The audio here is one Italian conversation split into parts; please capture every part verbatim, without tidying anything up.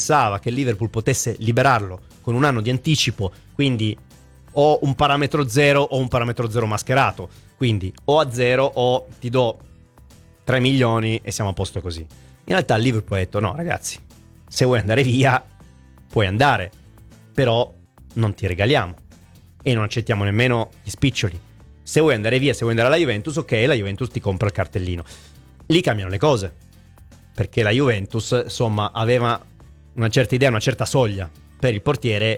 pensava che il Liverpool potesse liberarlo con un anno di anticipo, quindi o un parametro zero o un parametro zero mascherato, quindi o a zero o ti do tre milioni e siamo a posto così. In realtà il Liverpool ha detto no ragazzi, se vuoi andare via puoi andare, però non ti regaliamo e non accettiamo nemmeno gli spiccioli. Se vuoi andare via, se vuoi andare alla Juventus, ok, la Juventus ti compra il cartellino. Lì cambiano le cose, perché la Juventus insomma aveva una certa idea, una certa soglia per il portiere,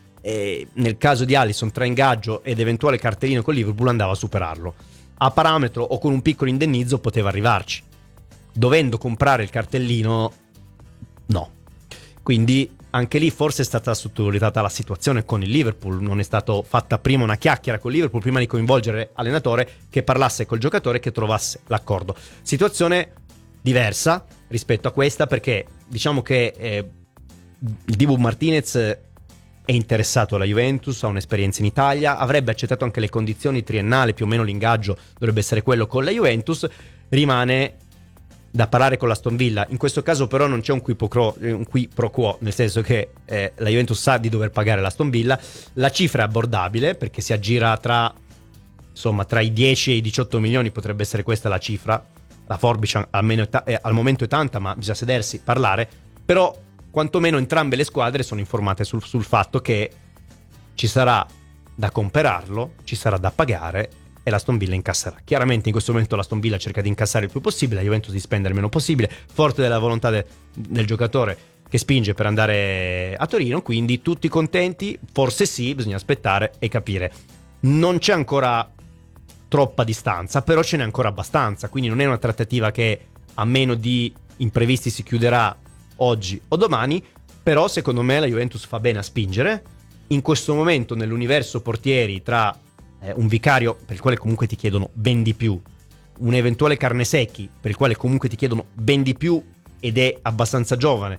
e nel caso di Alisson tra ingaggio ed eventuale cartellino con Liverpool andava a superarlo. A parametro o con un piccolo indennizzo poteva arrivarci, dovendo comprare il cartellino no. Quindi anche lì forse è stata sottovalutata la situazione con il Liverpool, non è stata fatta prima una chiacchiera con il Liverpool prima di coinvolgere l'allenatore che parlasse col giocatore e che trovasse l'accordo. Situazione diversa rispetto a questa, perché diciamo che eh, il Dibu Martinez è interessato alla Juventus, ha un'esperienza in Italia, avrebbe accettato anche le condizioni triennali, più o meno l'ingaggio dovrebbe essere quello con la Juventus, rimane da parlare con l'Aston Villa. In questo caso però non c'è un qui pro quo, un qui pro quo, nel senso che eh, la Juventus sa di dover pagare l'Aston Villa, la cifra è abbordabile perché si aggira tra insomma tra i dieci e i diciotto milioni, potrebbe essere questa la cifra, la forbice almeno ta- eh, al momento è tanta, ma bisogna sedersi, parlare, però quantomeno entrambe le squadre sono informate sul, sul fatto che ci sarà da comprarlo, ci sarà da pagare e l'Aston Villa incasserà. Chiaramente in questo momento l'Aston Villa cerca di incassare il più possibile, la Juventus di spendere il meno possibile, forte della volontà de, del giocatore che spinge per andare a Torino, quindi tutti contenti, forse sì, bisogna aspettare e capire. Non c'è ancora troppa distanza, però ce n'è ancora abbastanza, quindi non è una trattativa che a meno di imprevisti si chiuderà oggi o domani, però secondo me la Juventus fa bene a spingere. In questo momento nell'universo portieri tra un vicario per il quale comunque ti chiedono ben di più, un eventuale Carnesecchi per il quale comunque ti chiedono ben di più ed è abbastanza giovane,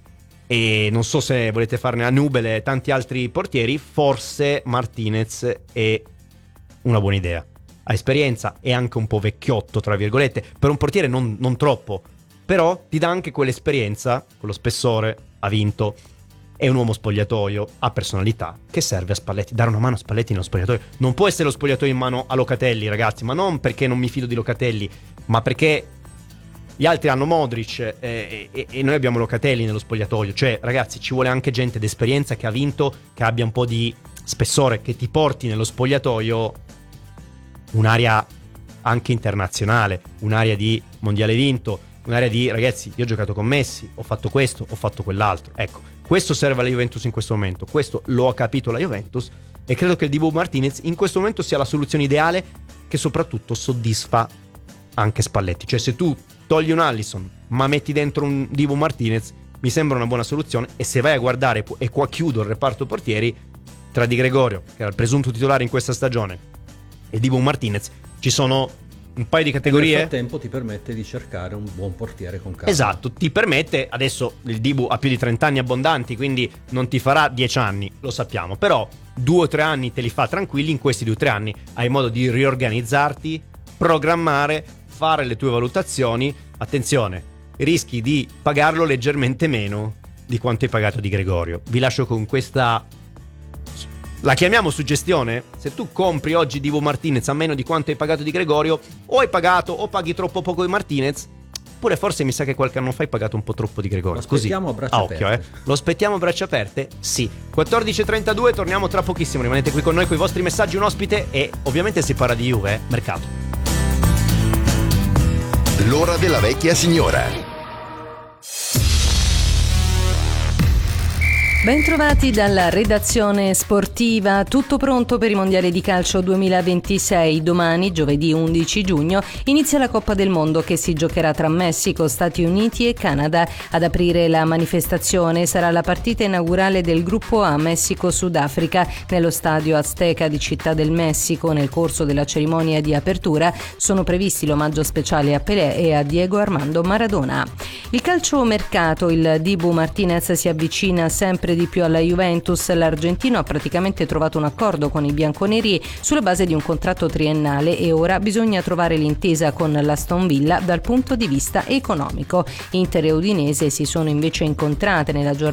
e non so se volete farne a Nubel e tanti altri portieri, forse Martinez è una buona idea. Ha esperienza, è anche un po' vecchiotto tra virgolette, per un portiere non, non troppo, però ti dà anche quell'esperienza, quello spessore, ha vinto, è un uomo spogliatoio, ha personalità, che serve a Spalletti. Dare una mano a Spalletti nello spogliatoio non può essere lo spogliatoio in mano a Locatelli, ragazzi, ma non perché non mi fido di Locatelli, ma perché gli altri hanno Modric eh, e, e noi abbiamo Locatelli nello spogliatoio. Cioè ragazzi, ci vuole anche gente d'esperienza che ha vinto, che abbia un po' di spessore, che ti porti nello spogliatoio un'area anche internazionale, un'area di mondiale vinto, un'area di ragazzi, io ho giocato con Messi, ho fatto questo, ho fatto quell'altro. Ecco, questo serve alla Juventus in questo momento, questo lo ha capito la Juventus e credo che il Dibu Martinez in questo momento sia la soluzione ideale, che soprattutto soddisfa anche Spalletti. Cioè se tu togli un Alisson ma metti dentro un Dibu Martinez, mi sembra una buona soluzione. E se vai a guardare, e qua chiudo il reparto portieri, tra Di Gregorio, che era il presunto titolare in questa stagione, e Dibu Martinez, ci sono un paio di categorie. E nel frattempo ti permette di cercare un buon portiere con calma. Esatto, ti permette. Adesso il Dibu ha più di trenta anni abbondanti, quindi non ti farà dieci anni, lo sappiamo, però due o tre anni te li fa tranquilli. In questi due o tre anni hai modo di riorganizzarti, programmare, fare le tue valutazioni. Attenzione, rischi di pagarlo leggermente meno di quanto hai pagato Di Gregorio. Vi lascio con questa, la chiamiamo suggestione. Se tu compri oggi Dibu Martinez a meno di quanto hai pagato Di Gregorio, o hai pagato o paghi troppo poco di Martinez, oppure forse mi sa che qualche anno fa hai pagato un po' troppo Di Gregorio. Lo aspettiamo così, a braccia a occhio, aperte. eh. Lo aspettiamo a braccia aperte? Sì. quattordici e trentadue, torniamo tra pochissimo. Rimanete qui con noi con i vostri messaggi, un ospite, e ovviamente si parla di Juve, eh? Mercato. L'ora della vecchia signora. Bentrovati dalla redazione sportiva. Tutto pronto per i mondiali di calcio duemilaventisei. Domani, giovedì undici giugno, inizia la Coppa del Mondo che si giocherà tra Messico, Stati Uniti e Canada. Ad aprire la manifestazione sarà la partita inaugurale del gruppo A Messico-Sudafrica nello stadio Azteca di Città del Messico. Nel corso della cerimonia di apertura sono previsti l'omaggio speciale a Pelé e a Diego Armando Maradona. Il calciomercato, il Dibu Martinez si avvicina sempre di più alla Juventus. L'argentino ha praticamente trovato un accordo con i bianconeri sulla base di un contratto triennale e ora bisogna trovare l'intesa con l'Aston Villa dal punto di vista economico. Inter e Udinese si sono invece incontrate nella giornata